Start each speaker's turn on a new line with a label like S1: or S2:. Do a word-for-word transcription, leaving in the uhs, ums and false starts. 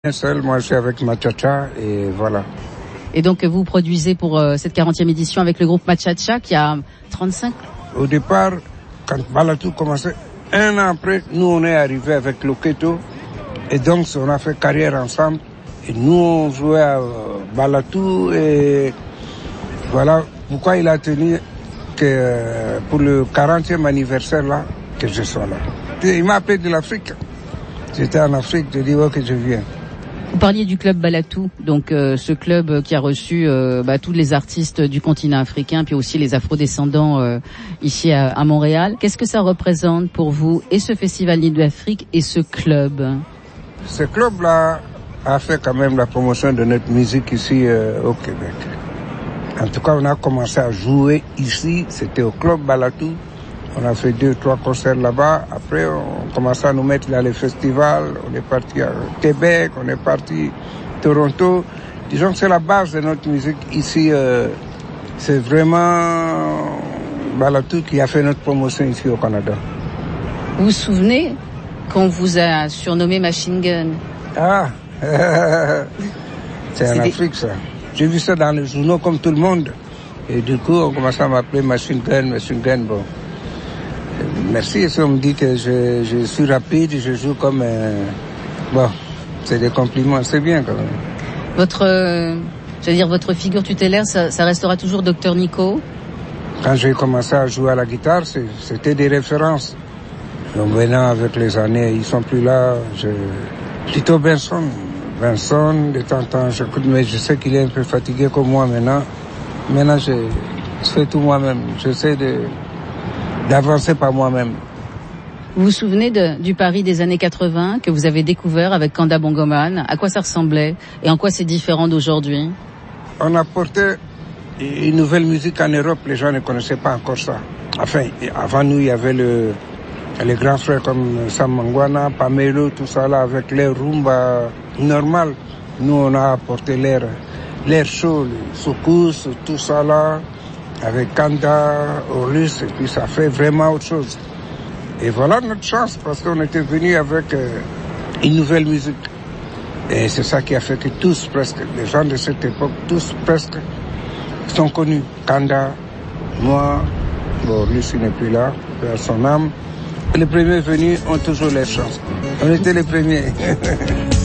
S1: Seul, moi je suis avec Machacha et voilà.
S2: Et donc vous produisez pour euh, cette quarantième édition avec le groupe Machacha qui a trente-cinq.
S1: Au départ, quand Balatou commençait, un an après, nous on est arrivé avec Loketo et donc on a fait carrière ensemble et nous on jouait à Balatou et voilà pourquoi il a tenu que pour le quarantième anniversaire là que je sois là. Il m'a appelé de l'Afrique. J'étais en Afrique, je dis ok je viens.
S2: Vous parliez du club Balatou, donc euh, ce club qui a reçu euh, bah, tous les artistes du continent africain, puis aussi les afrodescendants euh, ici à, à Montréal. Qu'est-ce que ça représente pour vous, et ce Festival Nuit d'Afrique et ce club?
S1: Ce club-là a fait quand même la promotion de notre musique ici euh, au Québec. En tout cas, on a commencé à jouer ici, c'était au club Balatou. On a fait deux, trois concerts là-bas. Après, on commençait à nous mettre dans les festivals. On est parti à Québec, on est parti à Toronto. Disons que c'est la base de notre musique ici. Euh, c'est vraiment Balatou qui a fait notre promotion ici au Canada.
S2: Vous vous souvenez qu'on vous a surnommé Machine Gun?
S1: Ah, c'est en Afrique ça. J'ai vu ça dans les journaux comme tout le monde. Et du coup, on commençait à m'appeler Machine Gun, Machine Gun, bon. Merci, si on me dit que je, je suis rapide, je joue comme... Euh, bon, c'est des compliments, c'est bien quand même.
S2: Votre, euh, je veux dire, votre figure tutélaire, ça, ça restera toujours Docteur Nico?
S1: Quand j'ai commencé à jouer à la guitare, c'est, c'était des références. Donc maintenant, avec les années, ils sont plus là. Je, plutôt Benson. Benson, de temps en temps, j'écoute, mais je sais qu'il est un peu fatigué comme moi maintenant. Maintenant, je, je fais tout moi-même. J'essaie de... d'avancer par moi-même.
S2: Vous vous souvenez de, du Paris des années quatre-vingts que vous avez découvert avec Kanda Bongoman? À quoi ça ressemblait et en quoi c'est différent d'aujourd'hui? On
S1: a porté une nouvelle musique en Europe, les gens ne connaissaient pas encore ça. Enfin, avant nous, il y avait le, les grands frères comme Sam Mangwana, Pamelo, tout ça là, avec l'air rumba normal. Nous, on a apporté l'air, l'air chaud, le soukous, tout ça là, avec Kanda, Orlus, et puis ça fait vraiment autre chose. Et voilà notre chance, parce qu'on était venu avec euh, une nouvelle musique. Et c'est ça qui a fait que tous, presque, les gens de cette époque, tous presque, sont connus. Kanda, moi, bon, Orlus il n'est plus là, à son âme. Les premiers venus ont toujours les chances. On était les premiers.